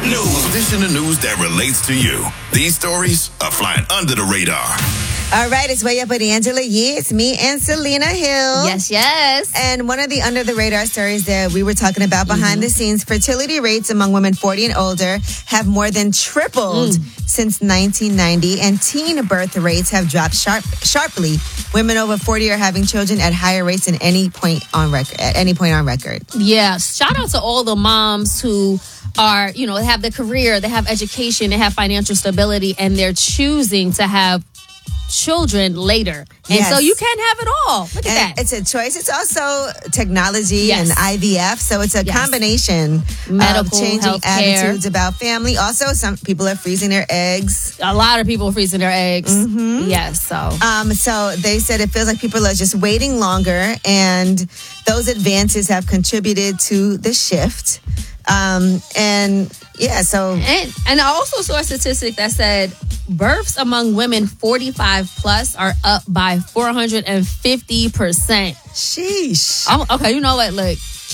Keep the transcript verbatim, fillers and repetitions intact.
News. This in the news that relates to you. These stories are flying under the radar. All right, it's Way Up with Angela Yee. It's me and Selena Hill. Yes, yes. And one of the under the radar stories that we were talking about behind mm-hmm. the scenes, fertility rates among women forty and older have more than tripled mm. since nineteen ninety, and teen birth rates have dropped sharp, sharply. Women over forty are having children at higher rates than any point on record. At any point on record. Yeah, shout out to all the moms who are, you know, they have the career, they have education, they have financial stability, and they're choosing to have children later. And yes. so you can have it all. Look at and that. It's a choice. It's also technology yes. and I V F. So it's a yes. combination medical, of changing healthcare. attitudes about family. Also, some people are freezing their eggs. A lot of people are freezing their eggs. Mm-hmm. Yes. So. Um, so they said it feels like people are just waiting longer, and those advances have contributed to the shift. Um, and yeah, so. And, and I also saw a statistic that said births among women forty-five plus are up by four hundred fifty percent. Sheesh. I'm, okay, you know what? Look,